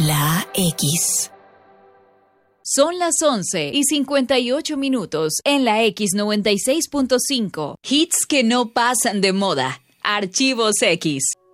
La X. Son las 11:58 en la X96.5. Hits que no pasan de moda. Archivos X.